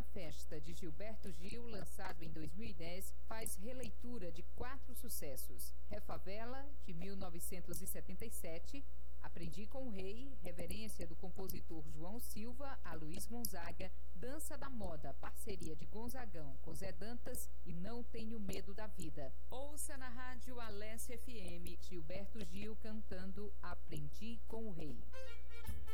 na Festa, de Gilberto Gil, lançado em 2010, faz releitura de 4 sucessos: Refavela, de 1977, Aprendi com o Rei, reverência do compositor João Silva a Luiz Gonzaga, Dança da Moda, parceria de Gonzagão com Zé Dantas e Não Tenho Medo da Vida. Ouça na rádio Alesse FM, Gilberto Gil cantando Aprendi com o Rei.